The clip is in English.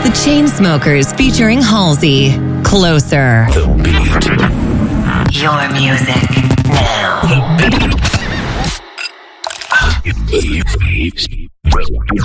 The Chainsmokers featuring Halsey. Closer. The beat. Your music now. The beat.